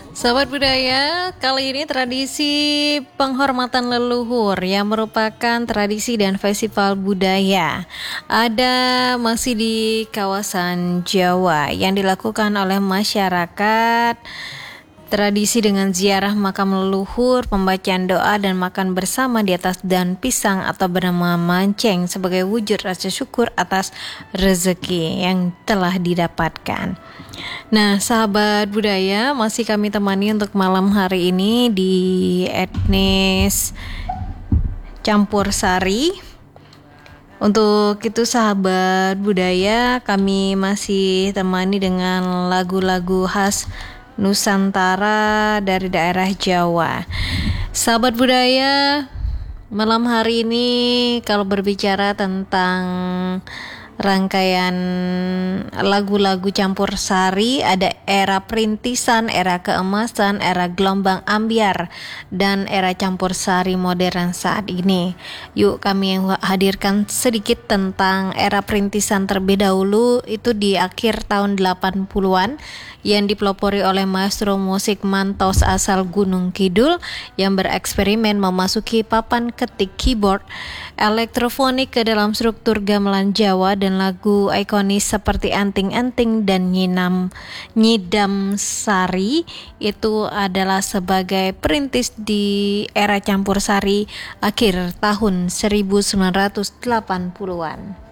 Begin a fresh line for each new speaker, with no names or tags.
Sahabat budaya, kali ini tradisi penghormatan leluhur yang merupakan tradisi dan festival budaya ada masih di kawasan Jawa yang dilakukan oleh masyarakat. Tradisi dengan ziarah makam leluhur, pembacaan doa dan makan bersama di atas daun pisang atau bernama manceng sebagai wujud rasa syukur atas rezeki yang telah didapatkan. Nah, sahabat budaya, masih kami temani untuk malam hari ini di etnis campur sari. Untuk itu sahabat budaya, kami masih temani dengan lagu-lagu khas Nusantara dari daerah Jawa. Sahabat budaya, malam hari ini kalau berbicara tentang rangkaian lagu-lagu campur sari, ada era perintisan, era keemasan, era gelombang ambyar, dan era campur sari modern saat ini. Yuk kami hadirkan sedikit tentang era perintisan terlebih dahulu, itu di akhir tahun 80-an yang dipelopori oleh maestro musik Mantos asal Gunung Kidul yang bereksperimen memasuki papan ketik keyboard elektrofonik ke dalam struktur gamelan Jawa dan lagu ikonis seperti Anting-Anting dan Nyidam Sari itu adalah sebagai perintis di era campur sari akhir tahun 1980-an.